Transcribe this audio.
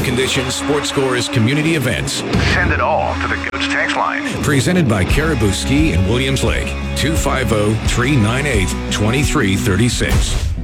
conditions, sports scores, community events. Send it all to the Gooch text line. Presented by Caribou Ski in Williams Lake. 250-398-2336.